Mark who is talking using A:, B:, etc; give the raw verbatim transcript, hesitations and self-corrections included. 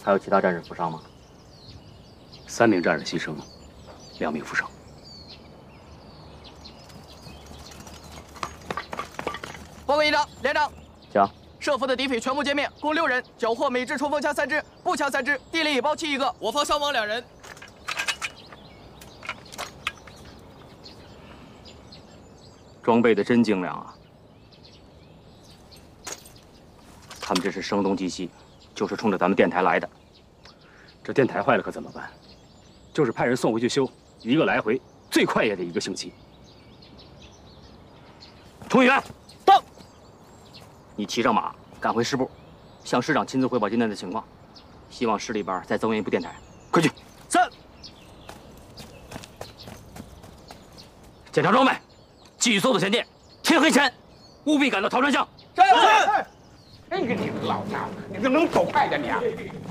A: 还有其他战士负伤吗？
B: 三名战士牺牲，两名负伤。
C: 报告营长、连长，
A: 讲。
C: 设伏的敌匪全部歼灭，共六人，缴获美制冲锋枪三支，步枪三支，地雷引爆器一个，我方伤亡两人。
B: 装备的真精良啊！他们这是声东击西，就是冲着咱们电台来的。这电台坏了可怎么办？就是派人送回去修，一个来回最快也得一个星期。崇远，到！你骑上马赶回师部，向师长亲自汇报今天的情况，希望师里边再增援一部电台。快去！是。检查装备，继续搜索前进。天黑前，务必赶到陶川巷。
D: 是。哎，你个老家伙，你怎么能走快点你啊？